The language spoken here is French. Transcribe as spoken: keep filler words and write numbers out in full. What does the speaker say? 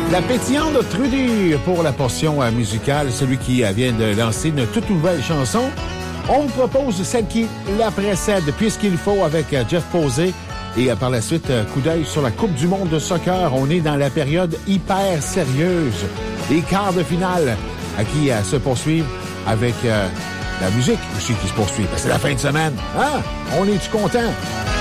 La pétillante Trudy pour la portion euh, musicale, celui qui euh, vient de lancer une toute nouvelle chanson. On vous propose celle qui la précède, Puisqu'il faut, avec euh, Jeff Posey. Et euh, par la suite, euh, coup d'œil sur la Coupe du monde de soccer. On est dans la période hyper sérieuse. Les quarts de finale à qui euh, se poursuivent avec euh, la musique aussi qui se poursuit. Ben, c'est la fin de semaine. Hein? On est-tu content?